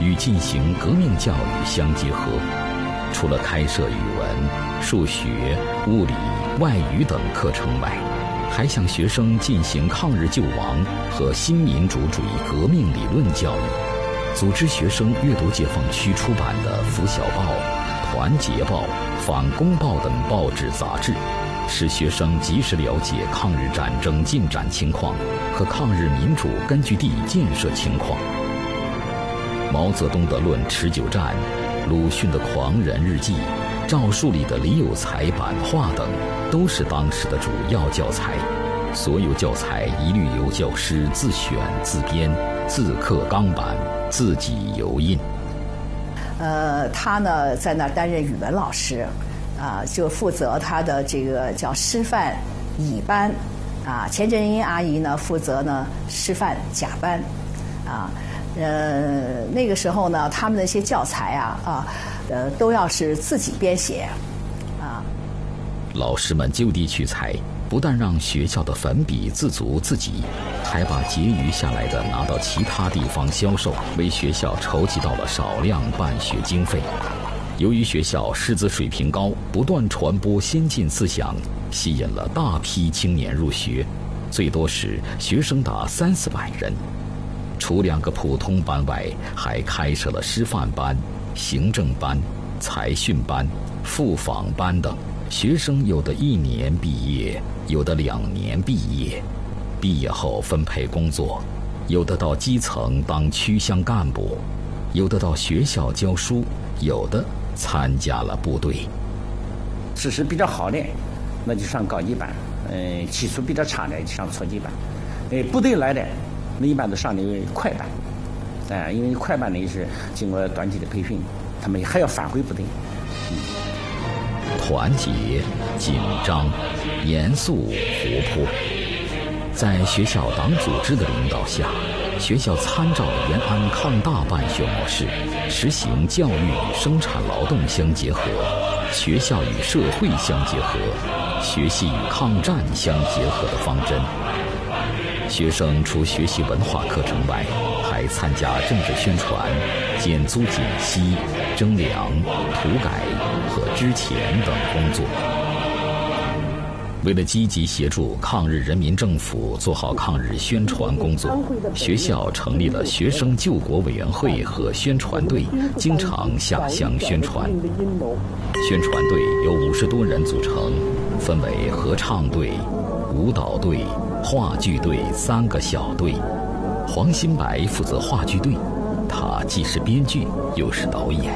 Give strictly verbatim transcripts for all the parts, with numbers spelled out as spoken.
与进行革命教育相结合。除了开设语文、数学、物理、外语等课程外，还向学生进行抗日救亡和新民主主义革命理论教育，组织学生阅读解放区出版的《拂晓报》、《团结报》、《反攻报》等报纸杂志，使学生及时了解抗日战争进展情况和抗日民主根据地建设情况。毛泽东的《论持久战》、鲁迅的《狂人日记》、赵树理的李有才版画等，都是当时的主要教材。所有教材一律由教师自选自编、自刻钢板、自己油印。 呃，他呢在那儿担任语文老师，啊，就负责他的这个叫师范乙班，啊，钱振英阿姨呢负责呢师范甲班，啊。呃，那个时候呢，他们那些教材啊啊，呃，都要是自己编写，啊。 老师们就地取材，不但让学校的粉笔自足自给，还把结余下来的拿到其他地方销售，为学校筹集到了少量办学经费。由于学校师资水平高，不断传播先进思想，吸引了大批青年入学，最多时学生达三四百人。除两个普通班外，还开设了师范班、行政班、财训班、复访班等。学生有的一年毕业，有的两年毕业，毕业后分配工作，有的到基层当区乡干部，有的到学校教书，有的参加了部队。 知识比较好的，那就上高级班；嗯、呃，基础比较差的就上初级班。呃，部队来的。那一般都上的快班，哎、呃，因为快班呢也是经过短期的培训，他们还要返回部队。嗯， 团结、紧张、严肃、活泼，在学校党组织的领导下，学校参照延安抗大办学模式，实行教育与生产劳动相结合，学校与社会相结合，学习与抗战相结合的方针。学生除学习文化课程外，还参加政治宣传、减租减息、征粮、土改和支钱等工作。为了积极协助抗日人民政府做好抗日宣传工作，学校成立了学生救国委员会和宣传队，经常下乡宣传。宣传队由五十多人组成，分为合唱队、舞蹈队、话剧队三个小队。黄新白负责话剧队，他既是编剧又是导演。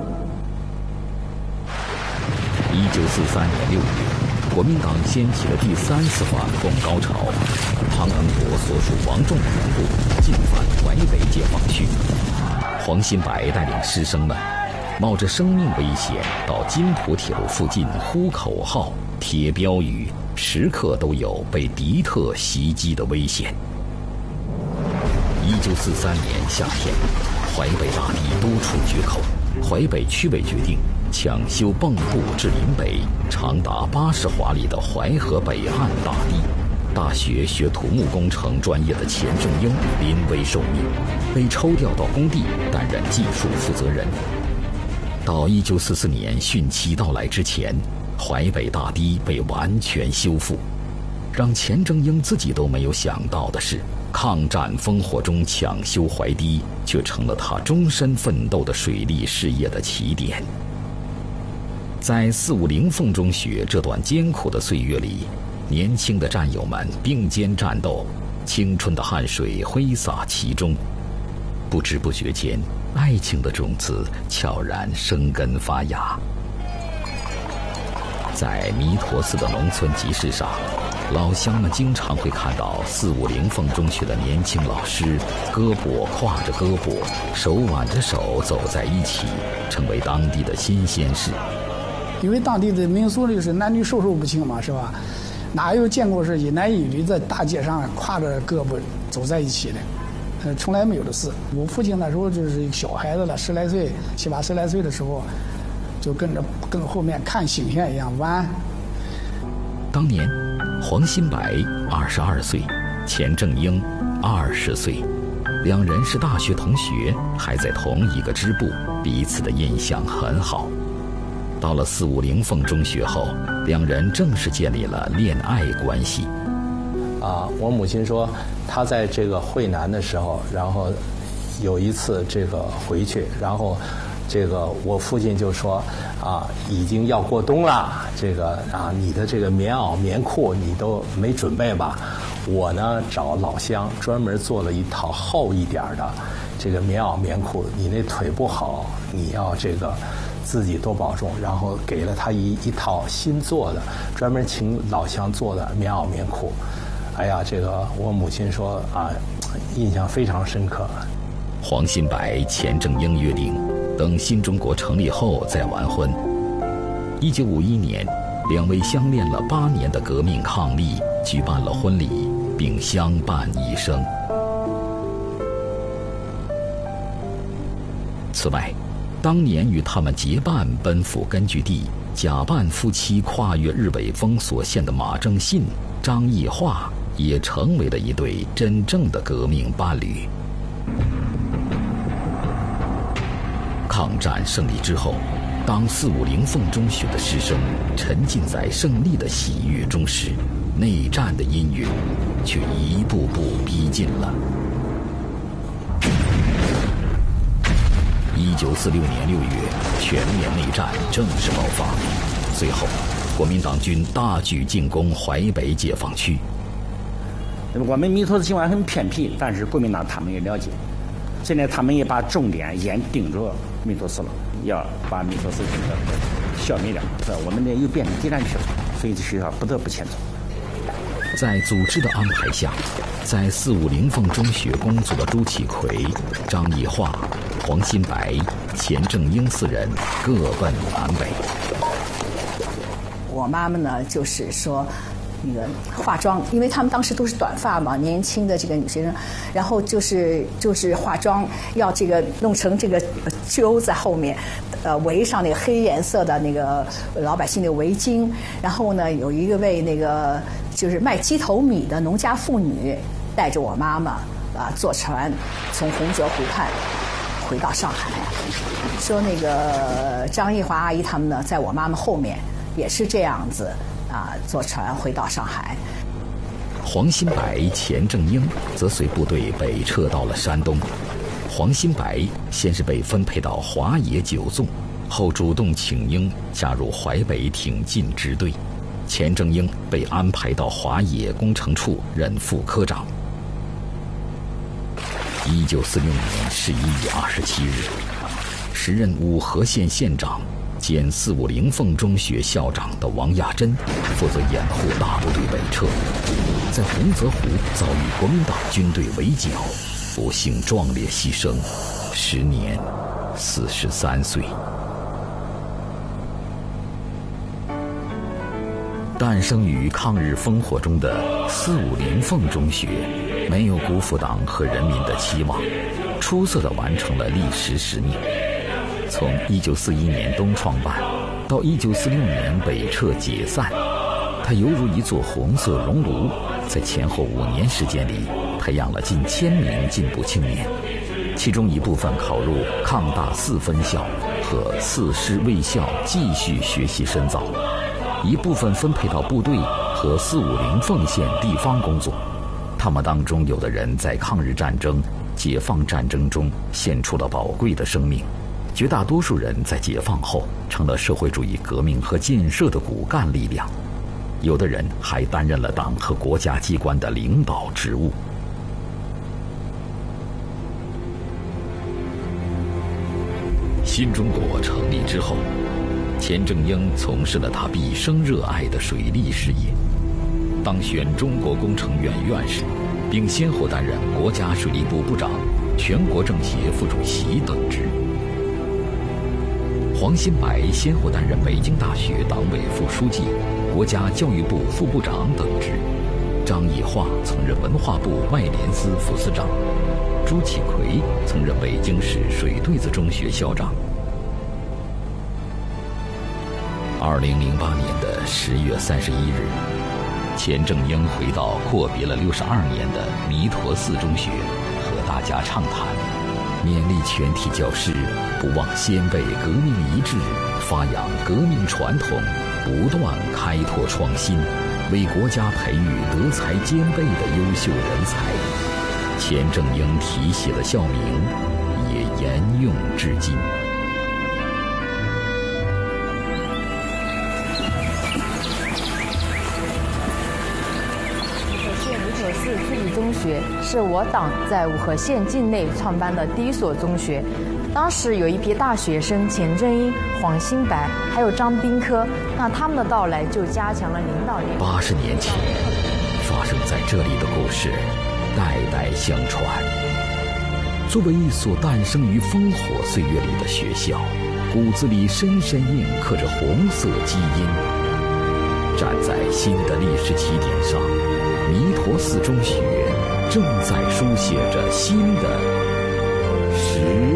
一九四三年六月，国民党掀起了第三次反共高潮，汤恩伯所属王仲人部进犯淮北解放区。黄新白带领师生们冒着生命危险到金浦铁路附近呼口号、贴标语，时刻都有被敌特袭击的危险。一九四三年夏天，淮北大堤多处决口，淮北区委决定抢修蚌埠至临北长达八十华里的淮河北岸大堤。大学学土木工程专业的钱正英临危受命，被抽调到工地担任技术负责人。到一九四四年汛期到来之前，淮北大堤被完全修复。让钱正英自己都没有想到的是，抗战烽火中抢修淮堤，却成了他终身奋斗的水利事业的起点。在四五零凤中学这段艰苦的岁月里，年轻的战友们并肩战斗，青春的汗水挥洒其中。不知不觉间，爱情的种子悄然生根发芽。在弥陀寺的农村集市上，老乡们经常会看到四五零凤中学的年轻老师，胳膊挎着胳膊，手挽着手走在一起，成为当地的新鲜事。 因为当地的民俗里是男女授受不亲嘛，是吧？哪有见过是一男一女在大街上挎着胳膊走在一起的？呃，从来没有的事。我父亲那时候就是一个小孩子了，十来岁、七八十来岁的时候，就跟着跟后面看星星一样玩。 当年，黄新白二十二岁，钱正英二十岁， 两人是大学同学，还在同一个支部，彼此的印象很好。到了四五零凤中学后，两人正式建立了恋爱关系。 啊，我母亲说，她在这个惠南的时候，然后有一次这个回去，然后这个我父亲就说，啊，已经要过冬了，这个啊，你的这个棉袄棉裤你都没准备吧？我呢找老乡专门做了一套厚一点的这个棉袄棉裤，你那腿不好，你要这个自己多保重。然后给了他一一套新做的，专门请老乡做的棉袄棉裤。哎呀，这个我母亲说啊，印象非常深刻。 黄新白、钱正英约定，等新中国成立后再完婚。一九五一年，两位相恋了八年的革命伉俪举办了婚礼，并相伴一生。此外，当年与他们结伴奔赴根据地，假扮夫妻跨越日伪封锁线的马正信、张义化也成为了一对真正的革命伴侣。抗战胜利之后，当四五零凤中学的师生沉浸在胜利的喜悦中时，内战的阴云却一步步逼近了。一九四六年六月，全面内战正式爆发，随后国民党军大举进攻淮北解放区。 我们弥陀寺情况很偏僻，但是国民党他们也了解，现在他们也把重点严盯着弥陀寺了，要把弥陀寺这个消灭掉，我们呢又变成敌占区了，所以这学校不得不迁走。 在组织的安排下，在四五零凤中学工作的朱启奎、张义化、黄新白、钱正英四人各奔南北。 我妈妈呢，就是说那个化妆，因为他们当时都是短发嘛，年轻的这个女学生，然后就是就是化妆要这个弄成这个揪在后面，呃，围上那个黑颜色的那个老百姓的围巾，然后呢，有一个位那个就是卖鸡头米的农家妇女带着我妈妈啊坐船从洪泽湖畔回到上海，说那个张义华阿姨他们呢，在我妈妈后面也是这样子。啊，坐船回到上海。 黄新白、钱正英则随部队北撤到了山东。黄新白先是被分配到华野九纵，后主动请缨加入淮北挺进支队。钱正英被安排到华野工程处任副科长。一九四六年十一月二十七日，时任五河县县长兼四五零凤中学校长的王亚珍负责掩护大部队北撤，在洪泽湖遭遇国民党军队围剿，不幸壮烈牺牲，时年四十三岁。诞生于抗日烽火中的四五零凤中学，没有辜负党和人民的期望，出色地完成了历史使命。从一九四一年冬创办到一九四六年北撤解散，它犹如一座红色熔炉，在前后五年时间里培养了近千名进步青年，其中一部分考入抗大四分校和四师卫校继续学习深造，一部分分配到部队和四五零凤县地方工作。他们当中有的人在抗日战争、解放战争中献出了宝贵的生命，绝大多数人在解放后成了社会主义革命和建设的骨干力量，有的人还担任了党和国家机关的领导职务。新中国成立之后，钱正英从事了他毕生热爱的水利事业，当选中国工程院院士，并先后担任国家水利部部长、全国政协副主席等职。黄新白先后担任北京大学党委副书记、国家教育部副部长等职。张义化曾任文化部外联司副司长，朱启奎曾任北京市水对子中学校长。二零零八年的十月三十一日，钱正英回到阔别了六十二年的弥陀寺中学和大家畅谈，勉励全体教师不忘先辈革命遗志，发扬革命传统，不断开拓创新，为国家培育德才兼备的优秀人才。钱正英题写的校名也沿用至今。 五河市初级中学是我党在五河县境内创办的第一所中学。当时有一批大学生钱正英、黄兴白，还有张宾科，那他们的到来就加强了领导力。 八十年前发生在这里的故事，代代相传。作为一所诞生于烽火岁月里的学校，骨子里深深印刻着红色基因。站在新的历史起点上，弥陀寺中学正在书写着新的时